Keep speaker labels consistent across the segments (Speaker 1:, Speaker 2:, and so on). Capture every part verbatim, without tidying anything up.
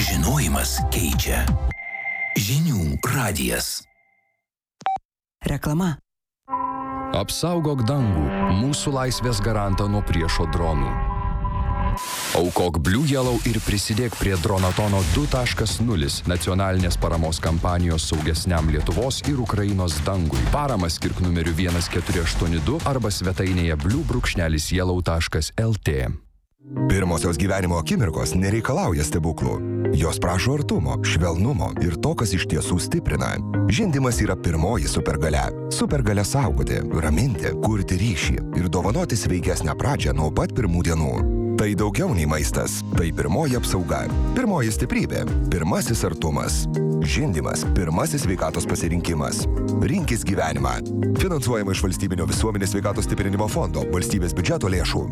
Speaker 1: Žinojimas keičia. Žinių radijas.
Speaker 2: Reklama.
Speaker 3: Apsaugok dangų, mūsų laisvės garantą nuo priešo dronų. Aukok Blue Yellow ir prisidėk prie Dronatono du taškas nulis nacionalinės paramos kampanijos saugesniam Lietuvos ir Ukrainos dangui. Paramą skirk numeriu vienas keturi aštuoni du arba svetainėje blue brūkšnelis yellow taškas lt.
Speaker 4: Pirmosios gyvenimo akimirkos nereikalauja stebuklų. Jos prašo artumo, švelnumo ir to, kas iš tiesų stiprina. Žindymas yra pirmoji supergalia. Supergalia saugoti, raminti, kurti ryšį ir dovanoti sveikesnę pradžią nuo pat pirmų dienų. Tai daugiau nei maistas. Tai pirmoji apsauga. Pirmoji stiprybė. Pirmasis artumas. Žindymas. Pirmasis sveikatos pasirinkimas. Rinkis gyvenimą. Finansuojama iš Valstybinio visuomenės sveikatos stiprinimo fondo, valstybės biudžeto lėšų.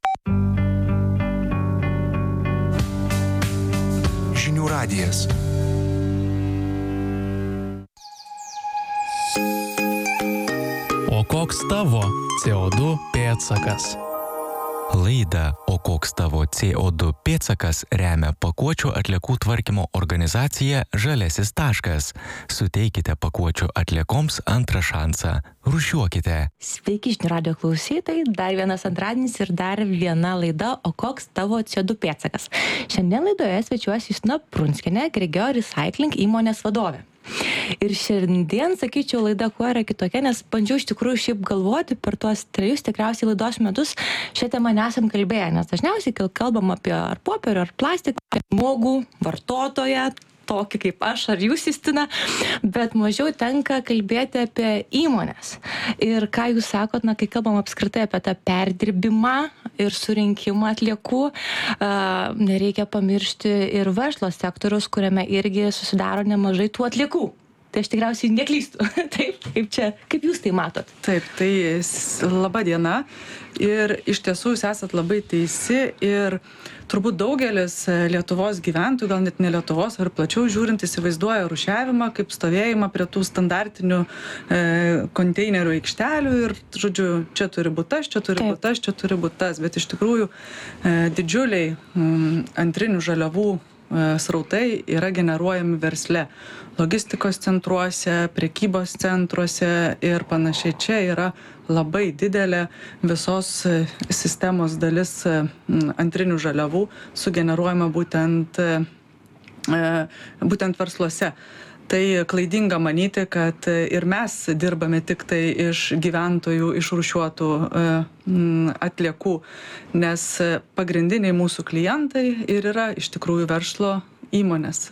Speaker 1: Žinių radijas.
Speaker 5: O koks tavo C O du pėdsakas?
Speaker 6: Laidą O koks tavo C O du pėdsakas remia pakuočių atliekų tvarkymo organizacija Žaliasis taškas. Suteikite pakuočių atliekoms antrą šansą. Rūšiuokite.
Speaker 7: Sveiki, žinių radijo klausytojai. Dar vienas antradienis ir dar viena laida O koks tavo C O du pėdsakas. Šiandien laidoje svečiuosi Justina Prunskienė, Grigeo Recycling įmonės vadovė. Ir šiandien, sakyčiau, laida kuo yra kitokia, nes bandžiau iš tikrųjų šiaip galvoti per tuos trejus tikriausiai laidos metus šią temą nesam kalbėję, nes dažniausiai kalbam apie ar popierių, ar plastiką, žmogų, vartotoją, tokį kaip aš ar jūs, Justina, bet mažiau tenka kalbėti apie įmonės. Ir ką jūs sakot, na, kai kalbam apskritai apie tą perdirbimą ir surinkimą atliekų, uh, nereikia pamiršti ir verslo sektoriaus, kuriame irgi susidaro nemažai tų atliekų. Tai aš tikriausiai neklystu. Taip, kaip čia, kaip jūs tai matot?
Speaker 8: Taip, tai laba diena. Ir iš tiesų jūs esat labai teisi ir turbūt daugelis Lietuvos gyventojų, gal net ne Lietuvos, ar plačiau žiūrint, įsivaizduoja rūšiavimą kaip stovėjimą prie tų standartinių e, konteinerių aikštelių ir, žodžiu, čia turi būt tas, čia turi būt tas, čia turi būt tas, bet iš tikrųjų e, didžiuliai m, antrinių žaliavų srautai yra generuojami versle, logistikos centruose, prekybos centruose ir panašiai. Čia yra labai didelė visos sistemos dalis antrinių žaliavų sugeneruojama būtent, būtent versluose. Tai klaidinga manyti, kad ir mes dirbame tik tai iš gyventojų išrūšiuotų atliekų, nes pagrindiniai mūsų klientai ir yra iš tikrųjų verslo įmonės,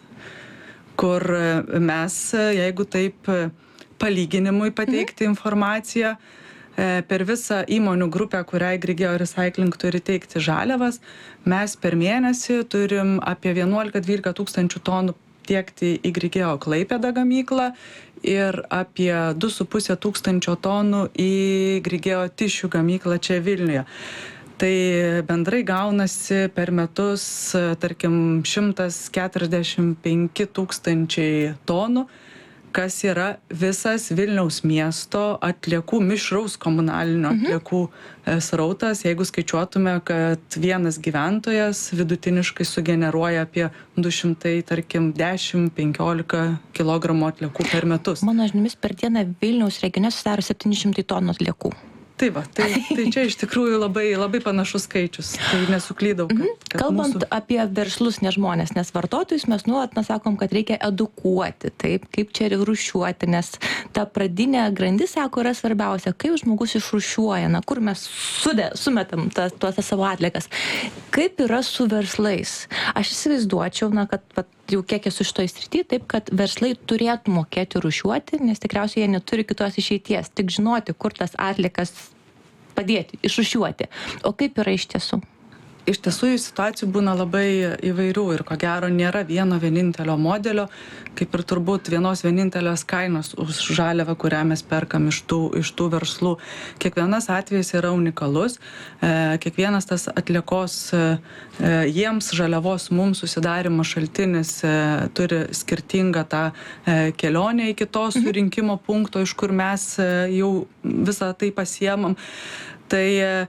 Speaker 8: kur mes, jeigu taip palyginimui pateikti informaciją, per visą įmonių grupę, kuriai Grigeo Recycling turi teikti žaliavas, mes per mėnesį turim apie vienuolika dvylika tūkstančių tonų tiekti į Grigeo Klaipėdą gamyklą ir apie du su puse tūkstančio tonų į Grigeo Tišių gamyklą čia Vilniuje. Tai bendrai gaunasi per metus, tarkim, šimtas keturiasdešimt penki tūkstančiai tonų, kas yra visas Vilniaus miesto atliekų, mišraus komunalinių atliekų mhm. srautas, jeigu skaičiuotume, kad vienas gyventojas vidutiniškai sugeneruoja apie du šimtai, tarkim, dešimt penkiolika kilogramų atliekų per metus.
Speaker 7: Mano žiniomis per dieną Vilniaus regione susidaro septyni šimtai tonų atliekų.
Speaker 8: Tai va, tai, tai čia iš tikrųjų labai, labai panašus skaičius, tai nesuklydau. Kad, kad
Speaker 7: Kalbant
Speaker 8: mūsų...
Speaker 7: apie verslus, ne žmonės, nes vartotojus mes nuolat sakom, kad reikia edukuoti, taip, kaip čia rūšiuoti, nes ta pradinė grandis, sako, yra svarbiausia, kaip žmogus išrūšiuoja, na, kur mes sudė, sumetam ta, tuos savo atliekas. Kaip yra su verslais? Aš įsivaizduočiau, na, kad pat, jau kiek esu šitoj srity, taip, kad verslai turėtų mokėti rūšiuoti, nes tikriausiai jie neturi kitos išeities, tik žinoti, kur tas atliekas padėti, išrūšiuoti. O kaip yra iš tiesų?
Speaker 8: Iš tiesų situacijų būna labai įvairių ir ko gero nėra vieno vienintelio modelio, kaip ir turbūt vienos vienintelės kainos už žaliavą, kurią mes perkam iš tų, iš tų verslų. Kiekvienas atvejis yra unikalus, e, kiekvienas tas atliekos e, jiems žaliavos mums susidarimo šaltinis e, turi skirtingą tą e, kelionę iki to surinkimo punkto, iš kur mes e, jau visą tai pasiemam. Tai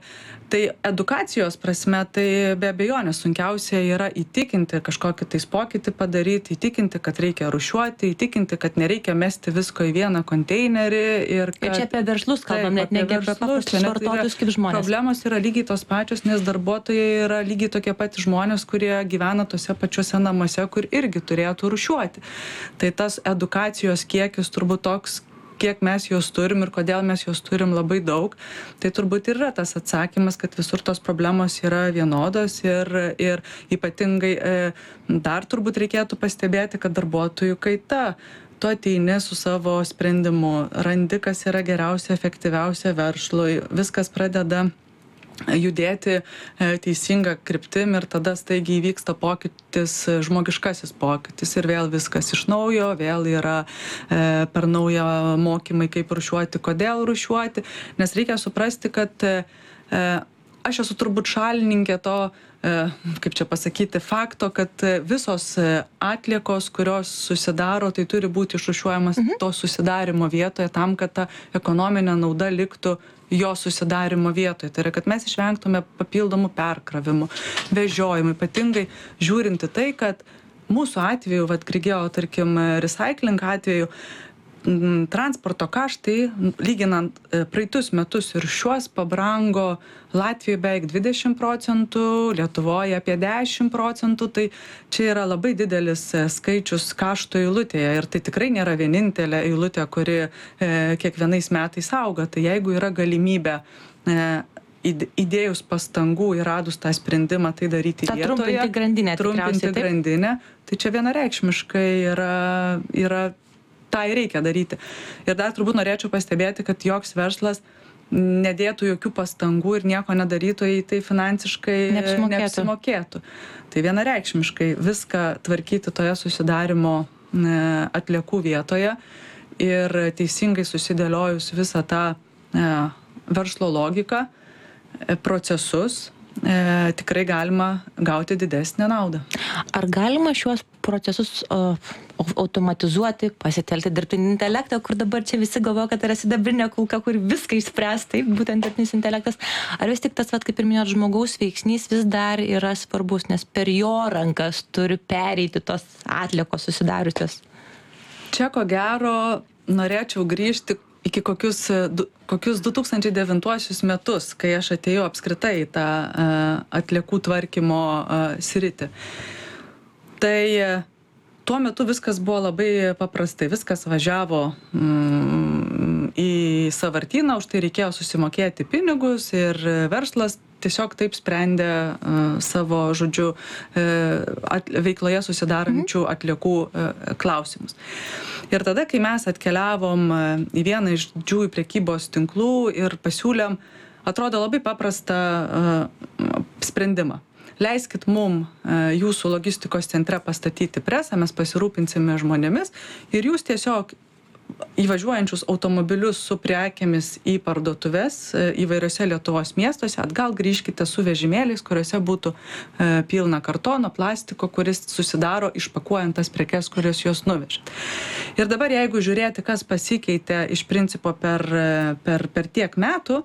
Speaker 8: Tai edukacijos prasme, tai be abejonės sunkiausia yra įtikinti kažkokį tais pokytį padaryti, įtikinti, kad reikia rūšiuoti, įtikinti, kad nereikia mesti visko į vieną konteinerį. Ir kad...
Speaker 7: Ir čia apie verslus kalbam, net negi apie paprastus vartotojus kaip žmonės.
Speaker 8: Problemos yra lygiai tos pačios, nes darbuotojai yra lygiai tokie patys žmonės, kurie gyvena tose pačiuose namuose, kur irgi turėtų rūšiuoti. Tai tas edukacijos kiekis turbūt toks, kiek mes jos turim ir kodėl mes jos turim labai daug, tai turbūt ir yra tas atsakymas, kad visur tos problemos yra vienodos ir, ir ypatingai e, dar turbūt reikėtų pastebėti, kad darbuotojų kaita. Tu ateini su savo sprendimu, randi, kas yra geriausia, efektyviausia verslui, viskas pradeda judėti teisinga kryptim ir tada staigiai įvyksta pokytis, žmogiškasis pokytis ir vėl viskas iš naujo, vėl yra e, per naują mokymai, kaip rūšiuoti, kodėl rūšiuoti, nes reikia suprasti, kad e, aš esu turbūt šalininkė to, e, kaip čia pasakyti, fakto, kad visos atliekos, kurios susidaro, tai turi būti išrūšiuojamas mhm. to susidarimo vietoje tam, kad ta ekonominė nauda liktų jo susidarimo vietoje. Tai yra, kad mes išvengtume papildomų perkravimų, vežiojimų, ypatingai žiūrinti tai, kad mūsų atveju, vat Grigeo, tarkim, recycling atveju, transporto kaštai, lyginant praeitus metus ir šiuos, pabrango Latvijoje beveik dvidešimt procentų, Lietuvoje apie dešimt procentų, tai čia yra labai didelis skaičius kaštų eilutėje ir tai tikrai nėra vienintelė eilutė, kuri e, kiekvienais metais auga. Tai jeigu yra galimybė e, įdėjus pastangų ir radus tą sprendimą tai daryti
Speaker 7: Ta
Speaker 8: vietoje,
Speaker 7: trumpinti grandinę,
Speaker 8: trumpinti grandinę, tai čia vienareikšmiškai yra, yra tą ir reikia daryti. Ir dar turbūt norėčiau pastebėti, kad joks verslas nedėtų jokių pastangų ir nieko nedarytų, jei tai finansiškai
Speaker 7: neapsimokėtų.
Speaker 8: neapsimokėtų. Tai vienareikšmiškai viską tvarkyti toje susidarimo atliekų vietoje ir teisingai susidėliojus visą tą verslo logiką, procesus, e, tikrai galima gauti didesnę naudą.
Speaker 7: Ar galima šiuos procesus o, automatizuoti, pasitelti dirbtinį intelektą, kur dabar čia visi galvoja, kad yra sidabrinė kulka, kur viską išspręs, taip, būtent dirbtinis intelektas. Ar vis tik tas, vat, kaip ir minėjot, žmogaus veiksnys vis dar yra svarbus, nes per jo rankas turi pereiti tos atliekos susidariusios?
Speaker 8: Čia ko gero norėčiau grįžti iki kokius, du, kokius du tūkstančiai devintuosius metus, kai aš atėjau apskritai į tą uh, atliekų tvarkymo uh, sritį. Tai uh, tuo metu viskas buvo labai paprastai. Viskas važiavo mm, į sąvartyną, už tai reikėjo susimokėti pinigus ir verslas tiesiog taip sprendė uh, savo, žodžiu, uh, at, veikloje susidarančių atliekų uh, klausimus. Ir tada, kai mes atkeliavom uh, į vieną iš didžiųjų prekybos tinklų ir pasiūlėm, atrodo labai paprastą uh, sprendimą. Leiskit mum uh, jūsų logistikos centre pastatyti presą, mes pasirūpinsime žmonėmis ir jūs tiesiog įvažiuojančius automobilius su prekėmis į parduotuves įvairiose Lietuvos miestuose, atgal grįžkite su vežimėliais, kuriuose būtų e, pilna kartono, plastiko, kuris susidaro išpakuojant tas prekes, kurias jos nuvežė. Ir dabar, jeigu žiūrėti, kas pasikeitė iš principo per, per, per tiek metų,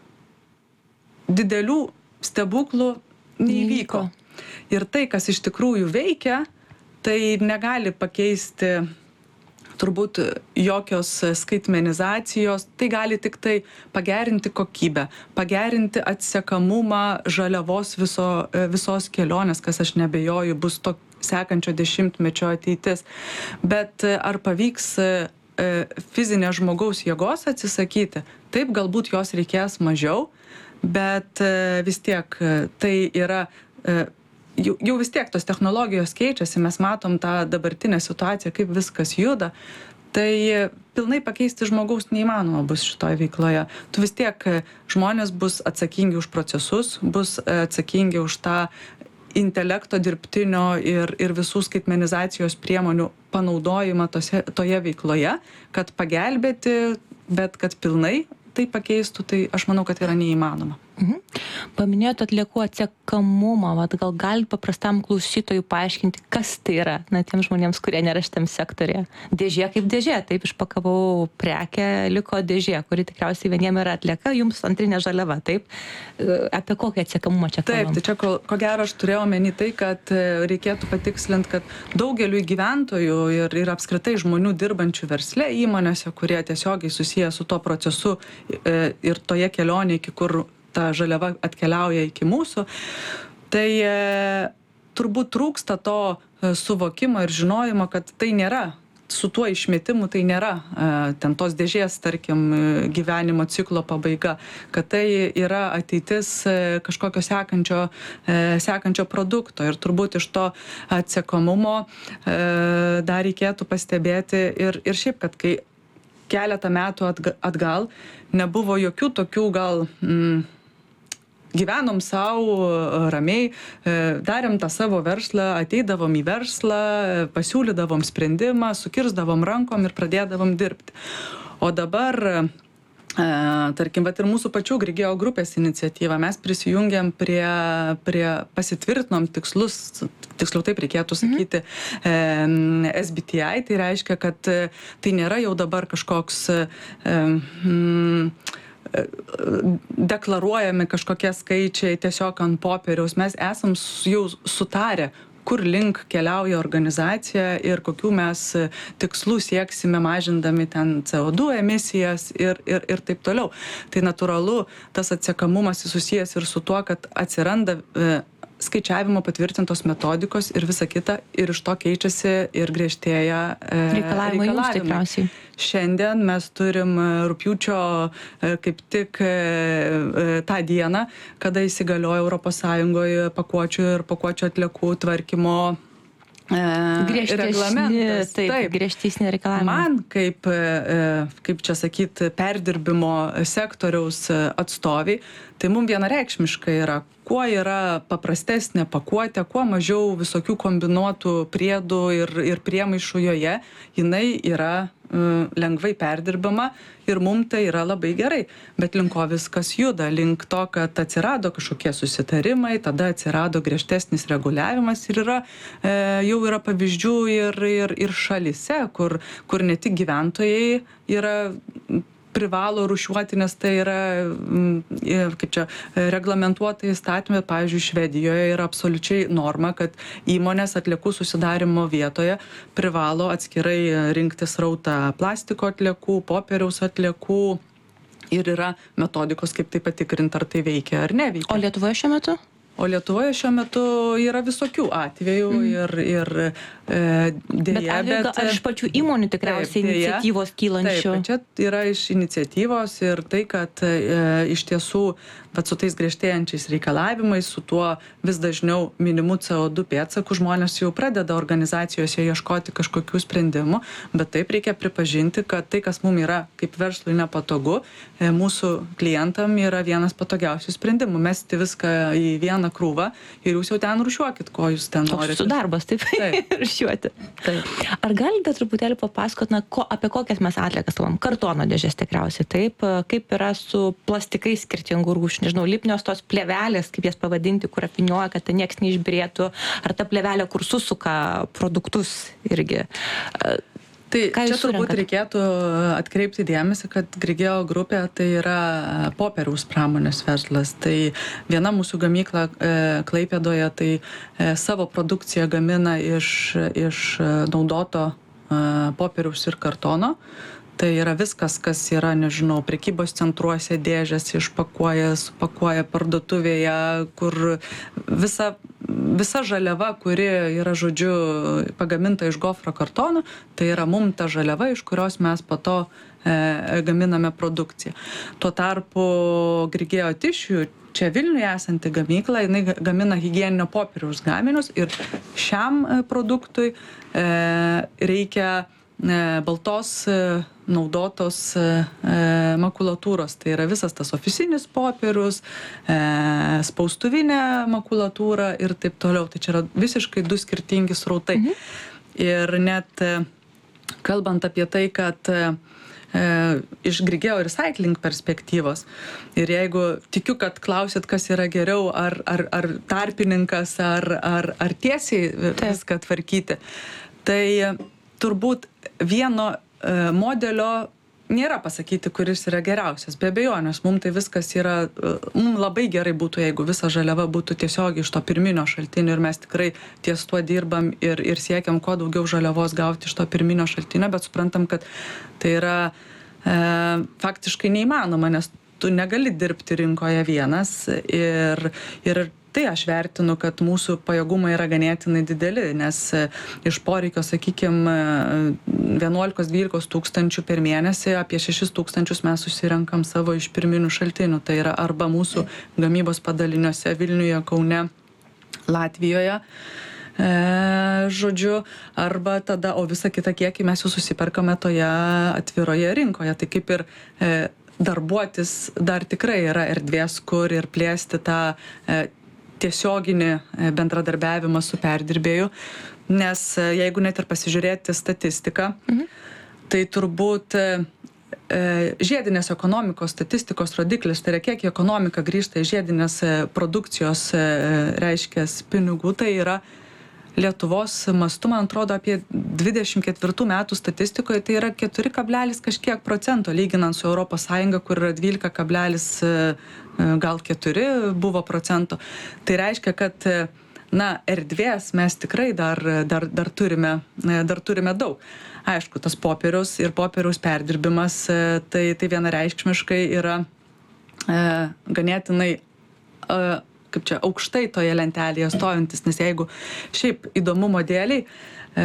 Speaker 8: didelių stebuklų neįvyko. Ir tai, kas iš tikrųjų veikia, tai negali pakeisti turbūt jokios skaitmenizacijos, tai gali tik tai pagerinti kokybę, pagerinti atsekamumą žaliavos viso, visos kelionės, kas aš nebejoju bus to sekančio dešimtmečio ateitis. Bet ar pavyks fizinės žmogaus jėgos atsisakyti? Taip, galbūt jos reikės mažiau, bet vis tiek tai yra... Jau, jau vis tiek tos technologijos keičiasi, mes matom tą dabartinę situaciją, kaip viskas juda, tai pilnai pakeisti žmogaus neįmanoma bus šitoje veikloje. Tu vis tiek žmonės bus atsakingi už procesus, bus atsakingi už tą intelekto dirbtinio ir, ir visų skaitmenizacijos priemonių panaudojimą tose, toje veikloje, kad pagelbėti, bet kad pilnai tai pakeistų, tai aš manau, kad yra neįmanoma.
Speaker 7: Mhm. Paminėjot atliekų atsekamumą, vat gal galit paprastam klausytojui paaiškinti, kas tai yra, na, tiems žmonėms, kurie nėra šitam sektorėje. Dėžė kaip dėžė, taip išpakavau prekę, liko dėžė, kuri tikriausiai vieniem yra atlieka, jums antrinė žaliava, taip? Apie kokį atsekamumą čia kalbam?
Speaker 8: Taip, tai čia ko, ko gero aš turėjau omeny tai, kad reikėtų patikslinti, kad daugeliu gyventojų ir, ir apskritai žmonių dirbančių versle įmonėse, kurie tiesiogiai susiję su to procesu ir toje kelionėje, iki kur ta žaliava atkeliauja iki mūsų, tai e, turbūt trūksta to e, suvokimo ir žinojimo, kad tai nėra, su tuo išmetimu tai nėra e, ten tos dėžės, tarkim, gyvenimo ciklo pabaiga, kad tai yra ateitis e, kažkokio sekančio, e, sekančio produkto. Ir turbūt iš to atsekamumo e, dar reikėtų pastebėti ir, ir šiaip, kad kai keletą metų atgal nebuvo jokių tokių gal... Mm, gyvenom savo ramiai, darėm tą savo verslą, ateidavom į verslą, pasiūlydavom sprendimą, sukirsdavom rankom ir pradėdavom dirbti. O dabar, tarkim, bet ir mūsų pačių Grigeo grupės iniciatyva, mes prisijungiam prie, prie pasitvirtinom tikslus, tiksliau taip reikėtų sakyti, mhm. S B T I, tai reiškia, kad tai nėra jau dabar kažkoks... Mm, deklaruojami kažkokie skaičiai tiesiog ant popieriaus. Mes esam jau sutarę, kur link keliauja organizacija ir kokių mes tikslų sieksime mažindami ten C O du emisijas ir, ir, ir taip toliau. Tai natūralu, tas atsekamumas susijęs ir su tuo, kad atsiranda skaičiavimo patvirtintos metodikos ir visa kita, ir iš to keičiasi ir griežtėja e,
Speaker 7: reikalavimai. Jums tikriausiai.
Speaker 8: Šiandien mes turim rugpjūčio e, kaip tik e, e, tą dieną, kada įsigaliojo Europos Sąjungoje pakuočių ir pakuočių atliekų tvarkymo
Speaker 7: reglamentas. Taip, taip, griežtesni reikalavimai.
Speaker 8: Man kaip, kaip čia sakyt, perdirbimo sektoriaus atstoviai, tai mums vienareikšmiškai yra, kuo yra paprastesnė pakuotė, kuo mažiau visokių kombinuotų priedų ir, ir priemaišų joje, jinai yra uh, lengvai perdirbama ir mums tai yra labai gerai. Bet link ko viskas juda, link to, kad atsirado kažkokie susitarimai, tada atsirado griežtesnis reguliavimas ir yra, e, jau yra pavyzdžių ir, ir, ir šalyse, kur, kur ne tik gyventojai yra privalo rūšiuoti, nes tai yra, kaip čia, reglamentuota įstatymė. Pavyzdžiui, Švedijoje yra absoliučiai norma, kad įmonės atliekų susidarimo vietoje privalo atskirai rinkti srautą plastiko atliekų, popieriaus atliekų ir yra metodikos, kaip tai patikrinti, ar tai veikia ar neveikia.
Speaker 7: O Lietuvoje šiuo metu?
Speaker 8: O Lietuvoje šiuo metu yra visokių atvejų mm. ir, ir e, dėja,
Speaker 7: bet... Bet iš pačių įmonių tikriausiai taip, iniciatyvos kylančių.
Speaker 8: Taip, čia yra iš iniciatyvos ir tai, kad e, iš tiesų, bet su tais griežtėjančiais reikalavimais, su tuo vis dažniau minimu C O du pėdsakų, žmonės jau pradeda organizacijose ieškoti kažkokių sprendimų, bet taip reikia pripažinti, kad tai, kas mums yra kaip verslui nepatogu, e, mūsų klientam yra vienas patogiausių sprendimų. Mesti viską į vieną krūvą ir jūs jau ten rūšiuokit, ko jūs ten norite.
Speaker 7: Toks su darbas, taip, taip. Rūšiuoti. Taip. Ar galite truputėlį papasakot, na, ko, apie kokias mes atliekas kalbam? Kartono dėžės tikriausiai, taip. Kaip yra su plastikais skirtingų rūšių? Nežinau, lipnios tos plėvelės, kaip jas pavadinti, kur apinioja, kad ten nieks neišbrėtų. Ar ta plėvelė, kur susuka produktus irgi?
Speaker 8: Tai čia turbūt reikėtų atkreipti dėmesį, kad Grigeo grupė tai yra popieriaus pramonės verslas. Tai viena mūsų gamykla e, Klaipėdoje tai e, savo produkciją gamina iš, iš naudoto e, popieriaus ir kartono. Tai yra viskas, kas yra, nežinau, prekybos centruose dėžės išpakuoja, supakuoja parduotuvėje, kur visa, visa žaliava, kuri yra, žodžiu, pagaminta iš gofro kartono, tai yra mum ta žaliava, iš kurios mes po to e, gaminame produkciją. Tuo tarpu Grigeo Tissue, čia Vilniuje esanti gamykla, jinai gamina higieninio popieriaus gaminius ir šiam produktui e, reikia baltos naudotos makulatūros. Tai yra visas tas ofisinis popierius, spaustuvinė makulatūra ir taip toliau. Tai čia yra visiškai du skirtingi srautai. Mhm. Ir net kalbant apie tai, kad e, iš Grigeo Recycling perspektyvos. Ir jeigu tikiu, kad klausit, kas yra geriau, ar, ar, ar tarpininkas, ar, ar, ar tiesiai viską tvarkyti, tai turbūt vieno e, modelio nėra pasakyti, kuris yra geriausias. Be abejonės, mums tai viskas yra, mums labai gerai būtų, jeigu visa žaliava būtų tiesiog iš to pirminio šaltinio ir mes tikrai ties tuo dirbam ir, ir siekiam kuo daugiau žaliavos gauti iš to pirminio šaltinio, bet suprantam, kad tai yra e, faktiškai neįmanoma, nes tu negali dirbti rinkoje vienas ir, ir tai aš vertinu, kad mūsų pajėgumai yra ganėtinai dideli, nes iš poreikio, sakykime, vienuolikos dvylikos tūkstančių per mėnesį, apie šešis tūkstančius mes susirenkam savo iš pirminių šaltinių. Tai yra arba mūsų gamybos padaliniuose Vilniuje, Kaune, Latvijoje, e, žodžiu, arba tada, o visą kitą kiekį mes jau susiperkame toje atviroje rinkoje. Tai kaip ir e, darbuotis dar tikrai yra erdvės, kur ir plėsti tą e, tiesioginį bendradarbiavimą su perdirbėju, nes jeigu net ir pasižiūrėti statistiką, mhm. tai turbūt e, žiedinės ekonomikos statistikos rodiklis, tai yra kiek ekonomika grįžta į žiedinės produkcijos, e, reiškės pinigų, tai yra Lietuvos mastu, man atrodo, apie dvidešimt ketvirtų metų statistikoje tai yra keturi kablelis kažkiek procento, lyginant su Europos Sąjunga, kur yra dvylika kablelis gal keturi buvo procento. Tai reiškia, kad na, erdvės mes tikrai dar, dar, dar, turime, dar turime daug. Aišku, tas popieriaus ir popieriaus perdirbimas, tai, tai vienareikšmiškai yra e, ganėtinai e, kaip čia, aukštai toje lentelėje stovintis, nes jeigu šiaip įdomumo dėliai, e,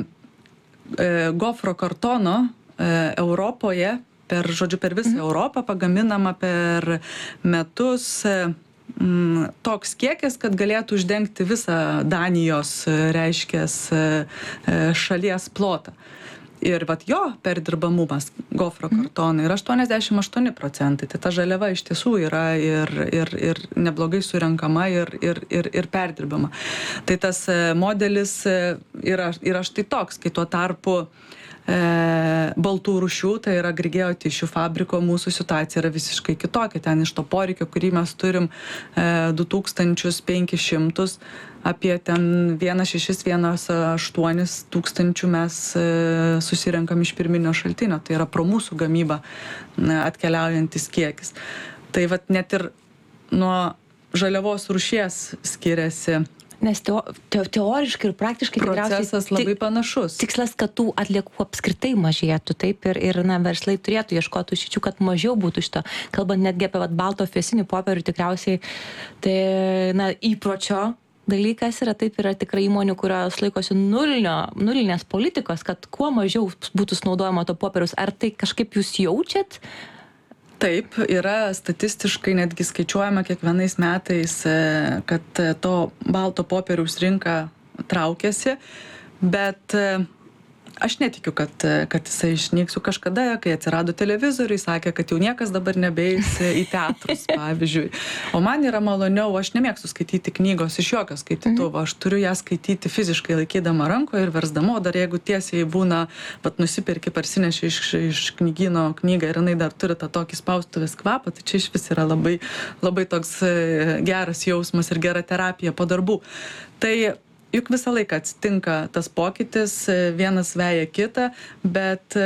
Speaker 8: e, gofro kartono e, Europoje, per, žodžiu, per visą Europą pagaminama per metus e, m, toks kiekis, kad galėtų uždengti visą Danijos, reiškės, e, šalies plotą. Ir vat jo perdirbamumas gofro kartono yra aštuoniasdešimt aštuoni procentai. Tai ta žaliava iš tiesų yra ir, ir, ir neblogai surenkama ir, ir, ir, ir perdirbama. Tai tas modelis yra, yra štai toks, kai tuo tarpu e, baltų rūšių, tai yra Grigeo Tissue fabriko, mūsų situacija yra visiškai kitokia. Ten iš to poreikio, kurį mes turim e, du tūkstančius penkis šimtus, apie ten vienas šešis vienas aštuonis tūkstančių mes e, susirenkam iš pirminio šaltinio. Tai yra pro mūsų gamybą e, atkeliaujantis kiekis. Tai vat net ir nuo žaliavos rūšies skiriasi.
Speaker 7: Nes teo, te, teoriškai ir praktiškai
Speaker 8: procesas labai panašus.
Speaker 7: Tikslas, kad tų atliekų apskritai mažėtų, taip, ir, ir na, verslai turėtų ieškoti išeičių, kad mažiau būtų šito. Kalbant netgi apie vat, balto fiesinį popierių, tikriausiai tai na, įpročio dalykas yra, taip, yra tikrai įmonių, kurios laikosi nulinio, nulinės politikos, kad kuo mažiau būtų sunaudojama to popieriaus. Ar tai kažkaip jūs jaučiat?
Speaker 8: Taip, yra statistiškai netgi skaičiuojama kiekvienais metais, kad to balto popieriaus rinka traukiasi, bet aš netikiu, kad, kad jisai išnyks. Kažkada, kai atsirado televizoriai, sakė, kad jau niekas dabar nebeis į teatrus, pavyzdžiui. O man yra maloniau, aš nemėgstu skaityti knygos iš jokio skaitytuvo, aš turiu ją skaityti fiziškai laikydama rankoje ir versdama, o dar jeigu tiesiai būna, pat nusipirki, parsineši iš, iš knygyno knygą ir jinai dar turi tą tokį spaustuvės kvapą, tai čia iš vis yra labai, labai toks geras jausmas ir gera terapija po darbų. Tai juk visą laiką atsitinka tas pokytis, vienas veja kitą, bet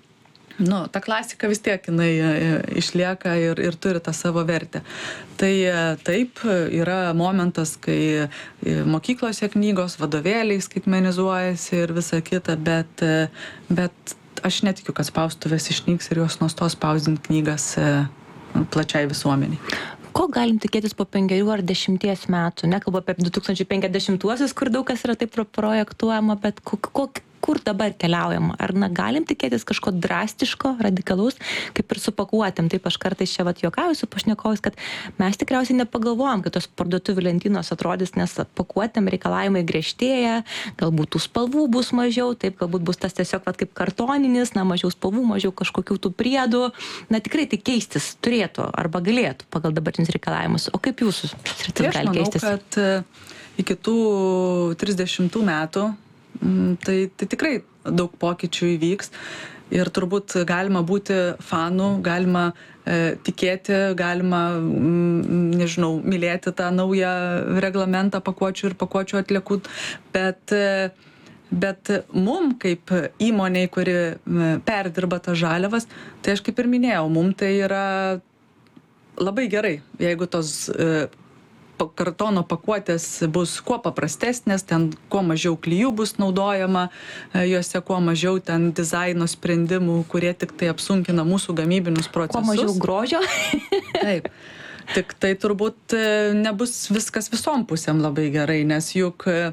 Speaker 8: nu, ta klasika vis tiek jinai išlieka ir, ir turi tą savo vertę. Tai taip, yra momentas, kai mokyklose knygos, vadovėliai skaitmenizuojasi ir visa kita, bet, bet aš netikiu, kad spaustuvės išnyks ir jos nustos spausdinti knygas plačiai visuomeniai.
Speaker 7: Ko galim tikėtis po penkerių ar dešimties metų? Nekalbu apie du tūkstančiai penkiasdešimtuosius, kur daug kas yra taip projektuojama, bet ko, ko, kur dabar keliaujama? Ar na, galim tikėtis kažko drastiško, radikalaus, kaip ir su pakuotėm? Taip aš kartais čia vat juokauju su pašnekovais, kad mes tikriausiai nepagalvojam, kad tos parduotuvių lentynos atrodys, nes pakuotėm reikalavimai griežtėja, galbūt tų spalvų bus mažiau, taip galbūt bus tas tiesiog vat kaip kartoninis, na mažiau spalvų, mažiau kažkokių tų priedų. Na tikrai tai keistis turėtų arba galėtų pagal dabartinius reikalavimus. O kaip jūsų sritis gali keistis?
Speaker 8: Aš manau, kad iki tų trisdešimtų metų Tai, tai tikrai daug pokyčių įvyks. Ir turbūt galima būti fanų, galima e, tikėti, galima, m, nežinau, mylėti tą naują reglamentą pakuočių ir pakuočių atliekų, bet, e, bet mum kaip įmoniai, kuri e, perdirba tas žaliavas, tai aš kaip ir minėjau, mum tai yra labai gerai, jeigu tos e, kartono pakuotės bus kuo paprastesnės, ten kuo mažiau klijų bus naudojama, juose kuo mažiau ten dizaino sprendimų, kurie tik tai apsunkina mūsų gamybinius procesus.
Speaker 7: Kuo mažiau grožio.
Speaker 8: Taip. Tik tai turbūt nebus viskas visom pusėm labai gerai, nes juk e,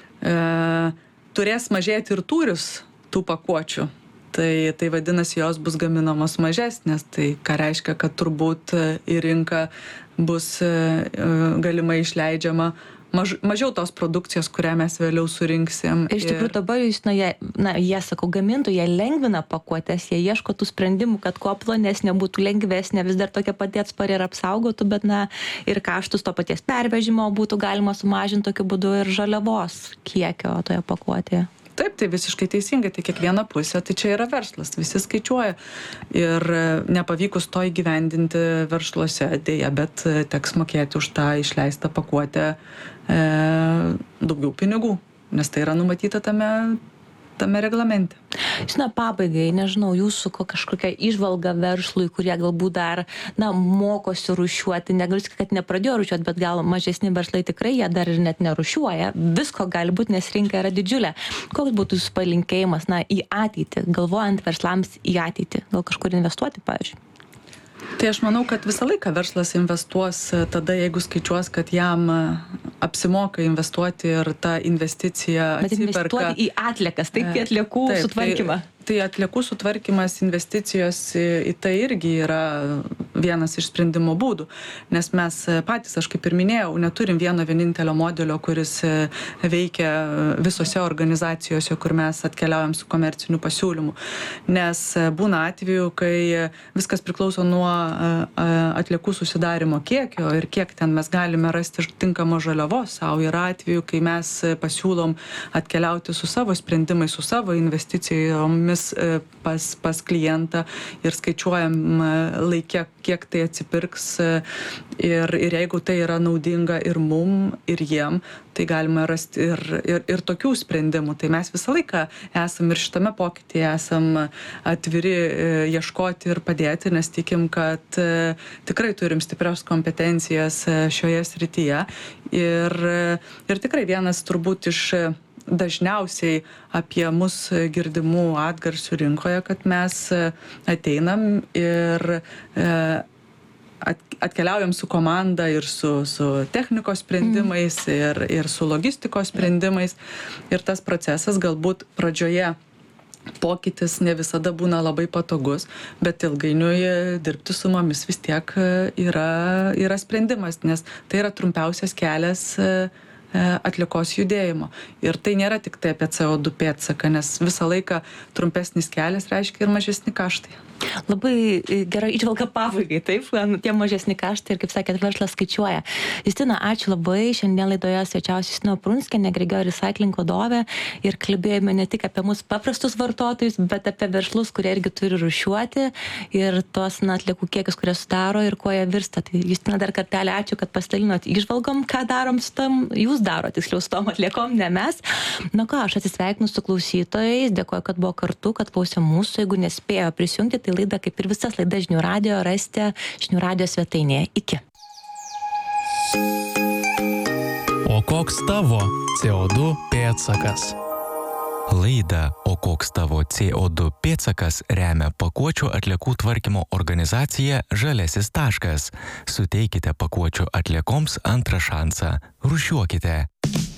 Speaker 8: turės mažėti ir tūris tų pakuočių. Tai, tai vadinasi, jos bus gaminamos mažesnės, tai ką reiškia, kad turbūt į rinką bus galimai išleidžiama maž, mažiau tos produkcijos, kurią mes vėliau surinksim.
Speaker 7: Iš tikrųjų, dabar jūs, na, jie, na, jie, sakau, gamintojai, jie lengvina pakuotės, jie ieško tų sprendimų, kad kuo plonesnė būtų lengvesnė, vis dar tokia pati atspari ir apsaugotų, bet, na, ir kaštus to paties pervežimo būtų galima sumažinti tokiu būdu ir žaliavos kiekio toje pakuotėje.
Speaker 8: Taip, tai visiškai teisingai, tai kiekviena pusė, tai čia yra verslas, visi skaičiuoja ir nepavykus to įgyvendinti versluose dėja, bet teks mokėti už tą išleistą pakuotę e, daugiau pinigų, nes tai yra numatyta tame, tame reglamente.
Speaker 7: Žinau, pabaigai, nežinau, jūsų kažkokia įžvalga verslui, kurie galbūt dar, na, mokosi rūšiuoti, negaliu sakyti, kad nepradėjo rūšiuoti, bet gal mažesni verslai tikrai jie dar ir net nerūšiuoja. Visko gali būti, nes rinka yra didžiulė. Koks būtų jūsų palinkėjimas, na, į ateitį, galvojant verslams į ateitį, gal kažkur investuoti, pavyzdžiui?
Speaker 8: Tai aš manau, kad visą laiką verslas investuos tada, jeigu skaičiuos, kad jam apsimoka investuoti ir ta investicija
Speaker 7: atsiperka. Bet investuoti į atliekas, taip, į atliekų taip, sutvarkymą.
Speaker 8: Tai, tai atliekų sutvarkymas, investicijos į, į tai irgi yra vienas iš sprendimo būdų, nes mes patys, aš kaip ir minėjau, neturim vieno vienintelio modelio, kuris veikia visose organizacijose, kur mes atkeliaujam su komerciniu pasiūlymu, nes būna atveju, kai viskas priklauso nuo atliekų susidarimo kiekio ir kiek ten mes galime rasti tinkamo žaliavos savo. Yra atveju, kai mes pasiūlom atkeliauti su savo sprendimais, su savo investicijomis pas, pas klientą ir skaičiuojam laikę, kiek tai atsipirks ir, ir jeigu tai yra naudinga ir mum, ir jiem, tai galima rasti ir, ir, ir tokių sprendimų. Tai mes visą laiką esam ir šitame pokytyje esam atviri ieškoti ir padėti, nes tikim, kad tikrai turim stiprios kompetencijas šioje srityje ir, ir tikrai vienas turbūt iš dažniausiai apie mus girdimų atgarsių rinkoje, kad mes ateinam ir atkeliaujam su komanda ir su, su technikos sprendimais mm. ir, ir su logistikos sprendimais. Ir tas procesas galbūt pradžioje pokytis ne visada būna labai patogus, bet ilgainiui dirbti su mumis vis tiek yra, yra sprendimas, nes tai yra trumpiausias kelias atliekos judėjimo. Ir tai nėra tik tai apie C O du pėdsaką, nes visą laiką trumpesnis kelias reiškia ir mažesni kaštai.
Speaker 7: Labai gera įžvalga pabaigai, taip, tie mažesni kaštai ir, kaip sakėt, verslas skaičiuoja. Justina, ačiū labai. Šiandien laidoje svečiavosi Justina Prunskienė, Grigeo Recycling vadovė ir kalbėjome ne tik apie mus paprastus vartotojus, bet apie verslus, kurie irgi turi rūšiuoti ir tuos na, atliekų kiekius, kurie sudaro ir kuo jie virsta. Tai Justina, dar kartelį ačiū, kad pasidalinot įžvalgom, ką darom su tam, jūs darot, tiksliau su tom atliekom, ne mes. Na ką, aš atsisveikinu su klausytojais, dėkoju, kad buvo kartu, kad klausė mūsų, jeigu nespėjo prisijungti, tai laidą, kaip ir visas laidas Žinių radijo, rasite Žinių radijo svetainėje. Iki.
Speaker 5: O koks tavo C O du pėdsakas?
Speaker 6: Laidą O koks tavo C O du pėdsakas remia pakuočių atliekų tvarkymo organizacija Žalesis taškas. Suteikite pakuočių atliekoms antrą šansą. Rūšiuokite.